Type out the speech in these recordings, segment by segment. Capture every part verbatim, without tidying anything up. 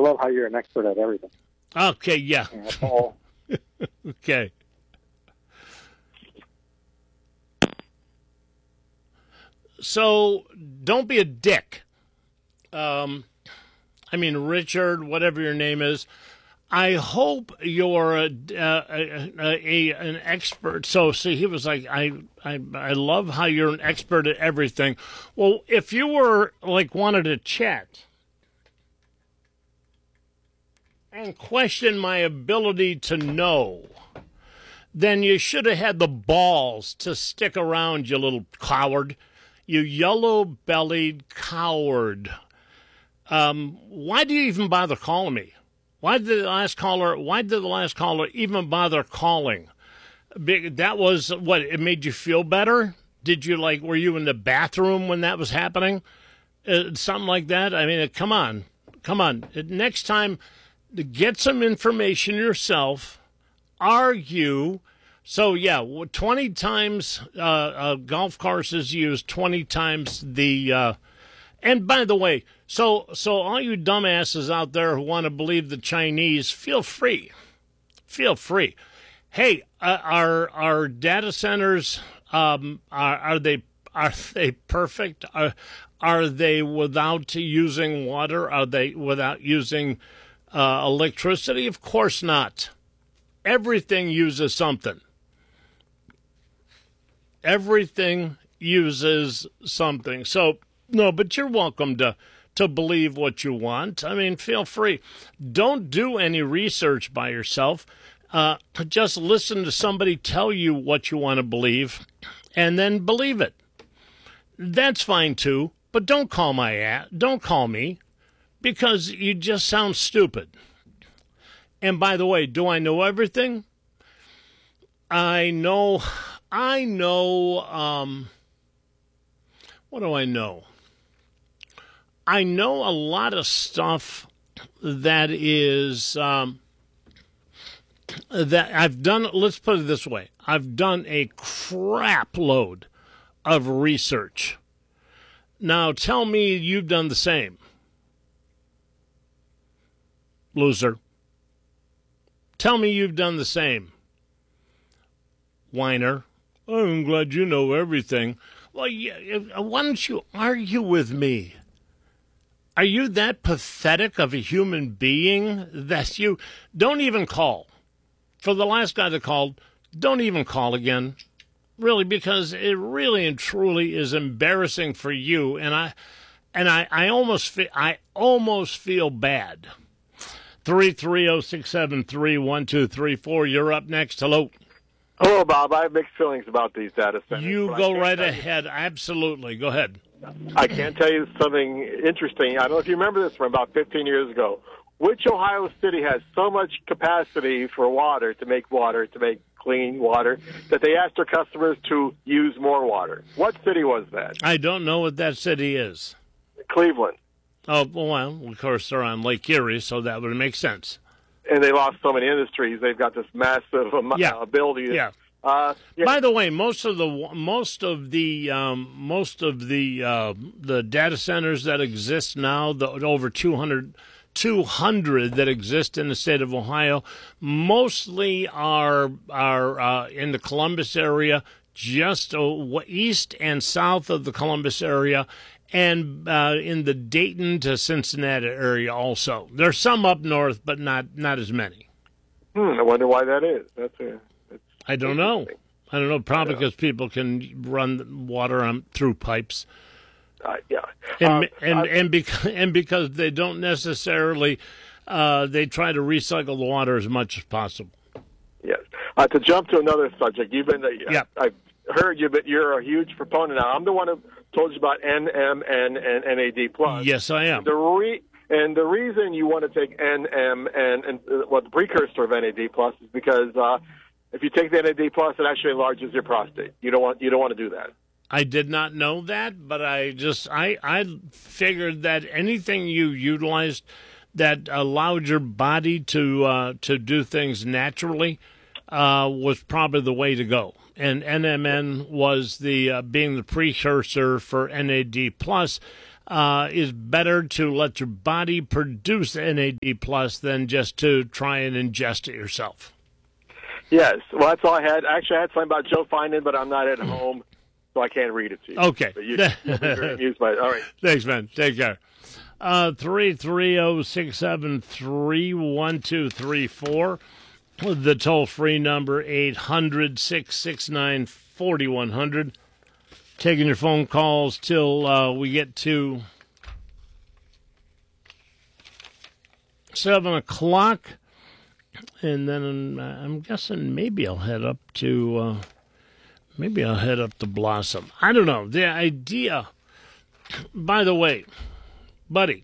love how you're an expert at everything. Okay, yeah. yeah all. Okay. So don't be a dick. Um, I mean, Richard, whatever your name is, I hope you're a, a, a, a an expert. So, see, he was like, I, I, I love how you're an expert at everything. Well, if you were, like, wanted to chat and question my ability to know, then you should have had the balls to stick around, you little coward. You yellow-bellied coward. Um, why do you even bother calling me? Why did the last caller? Why did the last caller even bother calling? That was what it made you feel better. Did you like? Were you in the bathroom when that was happening? Uh, something like that. I mean, come on, come on. Next time, get some information yourself. Argue. So, yeah, twenty times uh, a golf course is used, twenty times the uh, – and by the way, so so all you dumbasses out there who want to believe the Chinese, feel free. Feel free. Hey, uh, are our data centers, um, are, are they are they perfect? Are, are they without using water? Are they without using uh, electricity? Of course not. Everything uses something. Everything uses something. So, no, but you're welcome to, to believe what you want. I mean, feel free. Don't do any research by yourself. Uh, just listen to somebody tell you what you want to believe and then believe it. That's fine, too. But don't call my ass. Don't call me because you just sound stupid. And by the way, do I know everything? I know... I know, um, what do I know? I know a lot of stuff that is, um, that I've done, let's put it this way. I've done a crap load of research. Now tell me you've done the same. Loser. Tell me you've done the same. Whiner. Oh, I'm glad you know everything. Well, yeah, why don't you argue with me? Are you that pathetic of a human being that you don't even call? For the last guy that called, don't even call again. Really, because it really and truly is embarrassing for you, and I and I, I almost feel I almost feel bad. Three three zero six seven three one two three four. You're up next. Hello. Hello, Bob. I have mixed feelings about these data centers. You go right ahead. You. Absolutely. Go ahead. I can tell you something interesting. I don't know if you remember this from about fifteen years ago. Which Ohio city has so much capacity for water, to make water, to make clean water, that they asked their customers to use more water? What city was that? I don't know what that city is. Cleveland. Oh, well, of course, they're on Lake Erie, so that would make sense. And they lost so many industries. They've got this massive um, yeah. uh, ability. Yeah. Uh, yeah. By the way, most of the most of the um, most of the uh, the data centers that exist now, the over two hundred, two hundred that exist in the state of Ohio, mostly are are uh, in the Columbus area, just uh, east and south of the Columbus area, and uh, in the Dayton to Cincinnati area also. There's some up north, but not not as many. Hmm, I wonder why that is. That's a I don't know. I don't know. Probably because people can run water on, through pipes, uh, yeah, and um, and uh, and because and because they don't necessarily, uh, they try to recycle the water as much as possible. Yes. Uh, to jump to another subject, you've been. Uh, yeah. I've heard you, but you're a huge proponent now. I'm the one who told you about N M N and N A D plus. Yes, I am. The re- and the reason you want to take N M and and uh, what the precursor of N A D plus is because. Uh, If you take the N A D plus, it actually enlarges your prostate. You don't want you don't want to do that. I did not know that, but I just I I figured that anything you utilized that allowed your body to uh, to do things naturally uh, was probably the way to go. And N M N was the uh, being the precursor for N A D plus. uh, is better to let your body produce N A D plus than just to try and ingest it yourself. Yes. Well, that's all I had. Actually, I had something about Joe Finan, but I'm not at home, so I can't read it to you. Okay. But you, you'll be very amused by it. All right. Thanks, man. Take care. Uh, three three zero, six seven three, one two three four. The toll-free number, eight hundred, six six nine, four one zero zero. Taking your phone calls till uh, we get to seven o'clock. And then uh, I'm guessing maybe I'll head up to, uh, maybe I'll head up to Blossom. I don't know. The idea, by the way, buddy,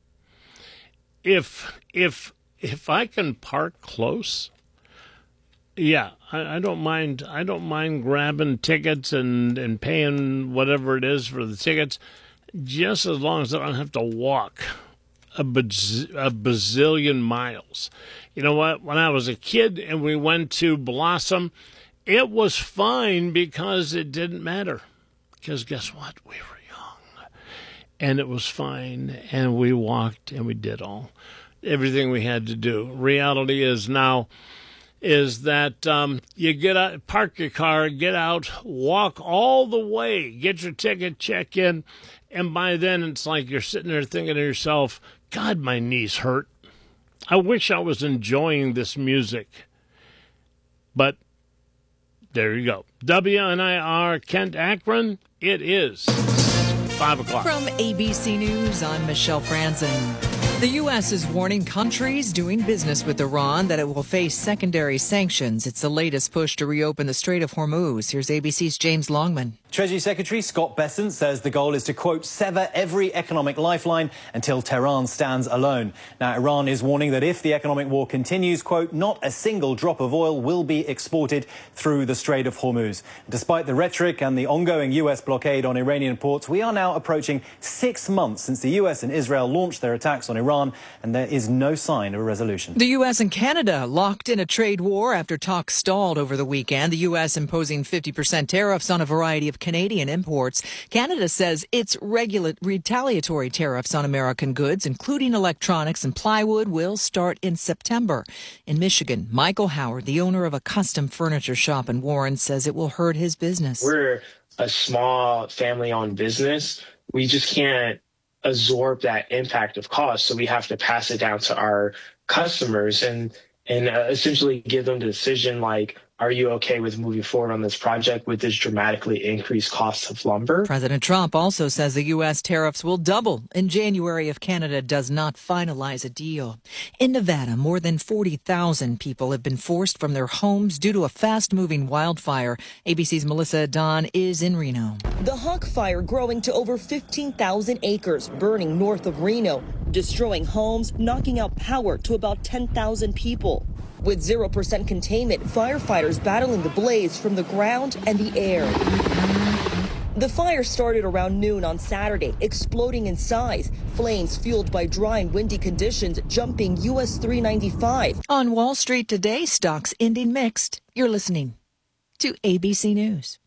if, if, if I can park close, yeah, I, I don't mind. I don't mind grabbing tickets and, and paying whatever it is for the tickets, just as long as I don't have to walk a, baz- a bazillion miles. You know what? When I was a kid and we went to Blossom, it was fine because it didn't matter. Because guess what? We were young, and it was fine, and we walked and we did all everything we had to do. Reality is now. Is that um, you get out, park your car, get out, walk all the way, get your ticket, check in, and by then it's like you're sitting there thinking to yourself, God, my knees hurt. I wish I was enjoying this music. But there you go. W N I R Kent Akron, it is five o'clock. From A B C News, I'm Michelle Franzen. The U S is warning countries doing business with Iran that it will face secondary sanctions. It's the latest push to reopen the Strait of Hormuz. Here's A B C's James Longman. Treasury Secretary Scott Bessent says the goal is to, quote, sever every economic lifeline until Tehran stands alone. Now, Iran is warning that if the economic war continues, quote, not a single drop of oil will be exported through the Strait of Hormuz. Despite the rhetoric and the ongoing U S blockade on Iranian ports, we are now approaching six months since the U S and Israel launched their attacks on Iran, and there is no sign of a resolution. The U S and Canada locked in a trade war after talks stalled over the weekend. The U S imposing fifty percent tariffs on a variety of Canadian imports. Canada says its regula- retaliatory tariffs on American goods, including electronics and plywood, will start in September. In Michigan, Michael Howard, the owner of a custom furniture shop in Warren, says it will hurt his business. We're a small family-owned business. We just can't absorb that impact of cost, so we have to pass it down to our customers and and uh, essentially give them the decision, like, are you okay with moving forward on this project with this dramatically increased cost of lumber? President Trump also says the U S tariffs will double in January if Canada does not finalize a deal. In Nevada, more than forty thousand people have been forced from their homes due to a fast-moving wildfire. A B C's Melissa Don is in Reno. The Hawk Fire growing to over fifteen thousand acres, burning north of Reno, destroying homes, knocking out power to about ten thousand people. With zero percent containment, firefighters battling the blaze from the ground and the air. The fire started around noon on Saturday, exploding in size. Flames fueled by dry and windy conditions jumping U S three ninety-five. On Wall Street today, stocks ending mixed. You're listening to A B C News.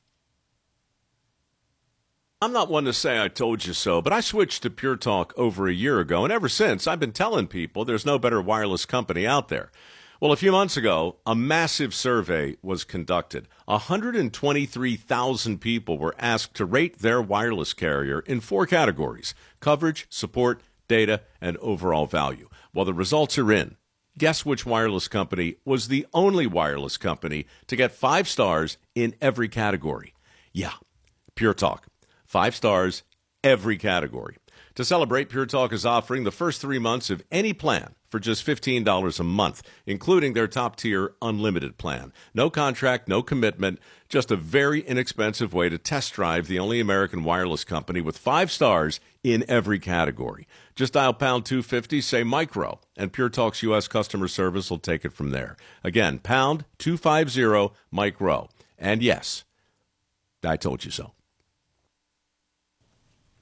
I'm not one to say I told you so, but I switched to Pure Talk over a year ago, and ever since I've been telling people there's no better wireless company out there. Well, a few months ago, a massive survey was conducted. one hundred twenty-three thousand people were asked to rate their wireless carrier in four categories: coverage, support, data, and overall value. Well, the results are in. Guess which wireless company was the only wireless company to get five stars in every category? Yeah, Pure Talk. Five stars, every category. To celebrate, Pure Talk is offering the first three months of any plan for just fifteen dollars a month, including their top-tier unlimited plan. No contract, no commitment, just a very inexpensive way to test drive the only American wireless company with five stars in every category. Just dial pound two fifty, say micro, and Pure Talk's U S customer service will take it from there. Again, pound two fifty, micro. And yes, I told you so.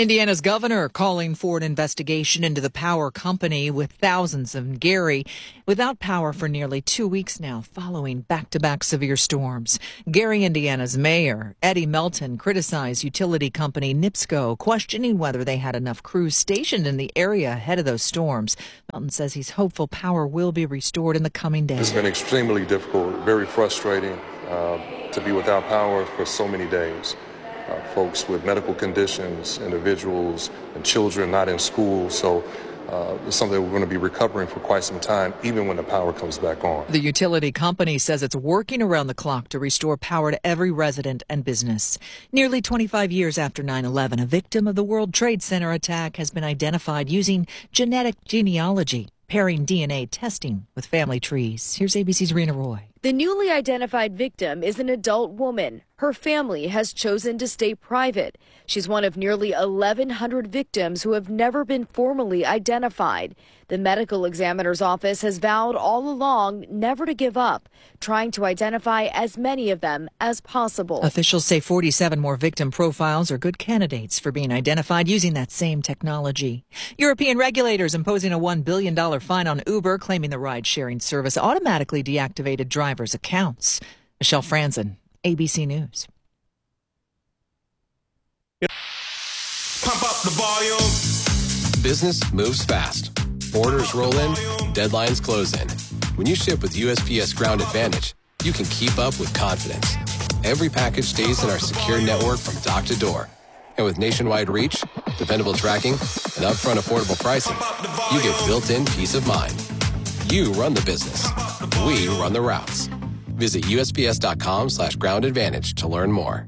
Indiana's governor calling for an investigation into the power company with thousands in Gary without power for nearly two weeks now following back-to-back severe storms. Gary, Indiana's mayor, Eddie Melton, criticized utility company NIPSCO, questioning whether they had enough crews stationed in the area ahead of those storms. Melton says he's hopeful power will be restored in the coming days. It's been extremely difficult, very frustrating uh, to be without power for so many days. Uh, folks with medical conditions, individuals, and children not in school. So uh, it's something we're going to be recovering for quite some time, even when the power comes back on. The utility company says it's working around the clock to restore power to every resident and business. Nearly twenty-five years after nine eleven, a victim of the World Trade Center attack has been identified using genetic genealogy, pairing D N A testing with family trees. Here's A B C's Rena Roy. The newly identified victim is an adult woman. Her family has chosen to stay private. She's one of nearly eleven hundred victims who have never been formally identified. The medical examiner's office has vowed all along never to give up, trying to identify as many of them as possible. Officials say forty-seven more victim profiles are good candidates for being identified using that same technology. European regulators imposing a one billion dollars fine on Uber, claiming the ride-sharing service automatically deactivated drivers' accounts. Michelle Franzen, A B C News. Pump up the volume. Business moves fast. Orders roll in, deadlines close in. When you ship with U S P S Ground Advantage, you can keep up with confidence. Every package stays in our secure network from dock to door. And with nationwide reach, dependable tracking, and upfront affordable pricing, you get built-in peace of mind. You run the business. We run the routes. Visit U S P S dot com slash ground advantage to learn more.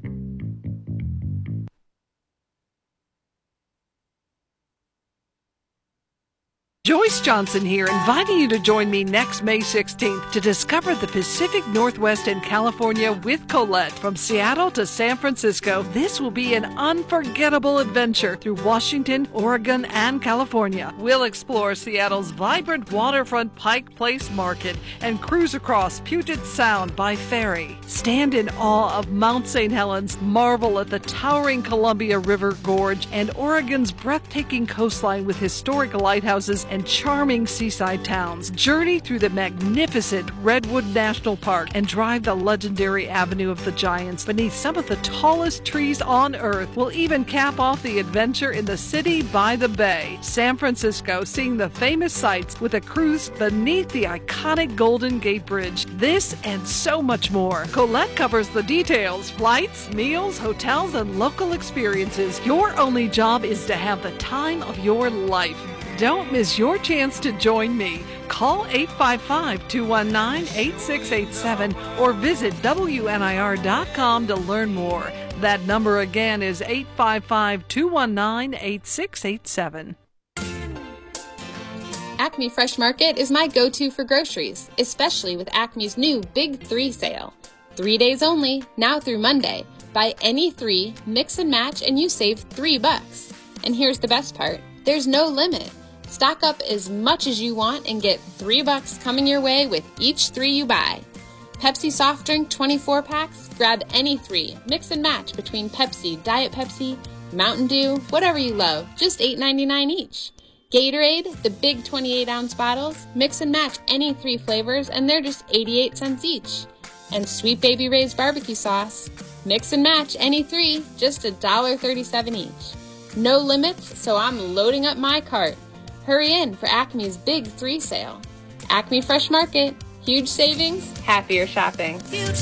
Joyce Johnson here, inviting you to join me next May sixteenth to discover the Pacific Northwest and California with Colette. From Seattle to San Francisco, this will be an unforgettable adventure through Washington, Oregon, and California. We'll explore Seattle's vibrant waterfront Pike Place Market and cruise across Puget Sound by ferry. Stand in awe of Mount Saint Helens, marvel at the towering Columbia River Gorge and Oregon's breathtaking coastline with historic lighthouses and charming seaside towns. Journey through the magnificent Redwood National Park and drive the legendary Avenue of the Giants beneath some of the tallest trees on Earth. We'll even cap off the adventure in the city by the bay, San Francisco, seeing the famous sights with a cruise beneath the iconic Golden Gate Bridge. This and so much more. Colette covers the details: flights, meals, hotels, and local experiences. Your only job is to have the time of your life. Don't miss your chance to join me. Call eight five five, two one nine, eight six eight seven or visit W N I R dot com to learn more. That number again is eight five five, two one nine, eight six eight seven. Acme Fresh Market is my go-to for groceries, especially with Acme's new Big Three sale. Three days only, now through Monday. Buy any three, mix and match, and you save three bucks. And here's the best part. There's no limit. Stock up as much as you want and get three bucks coming your way with each three you buy. Pepsi soft drink twenty-four packs? Grab any three. Mix and match between Pepsi, Diet Pepsi, Mountain Dew, whatever you love. Just eight ninety-nine each. Gatorade, the big twenty-eight ounce bottles. Mix and match any three flavors and they're just eighty-eight cents each. And Sweet Baby Ray's barbecue sauce. Mix and match any three, just one dollar and thirty-seven cents each. No limits, so I'm loading up my cart. Hurry in for Acme's Big Three sale. Acme Fresh Market. Huge savings, happier shopping. Huge